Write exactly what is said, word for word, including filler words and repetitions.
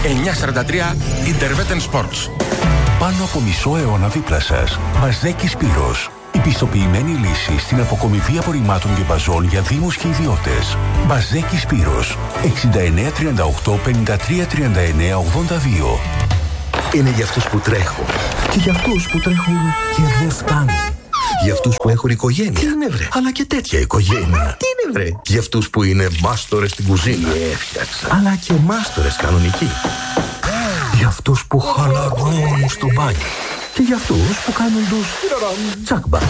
εννιά σαράντα τρία Interveten Sports. Πάνω από μισό αιώνα δίπλα σας. Μπαζέκη Σπύρος. Η πιστοποιημένη λύση στην αποκομιβή απορριμμάτων και μπαζών για δήμους και ιδιώτες. Μπαζέκη Σπύρος. εξήντα εννέα τριάντα οκτώ πενήντα τρία τριάντα εννέα ογδόντα δύο. Είναι για αυτούς που τρέχουν. Και για αυτούς που τρέχουν και δεν φτάνουν. Για αυτούς που έχουν οικογένεια. Τι είναι βρε. Αλλά και τέτοια οικογένεια. Τι είναι βρε. Για αυτούς που είναι μάστορες στην κουζίνα. Έφτιαξα. Αλλά και μάστορες κανονικοί. Για αυτούς που χαλαρώνουν στο μπάνιο. Και για αυτούς που κάνουν τους τσακμπα.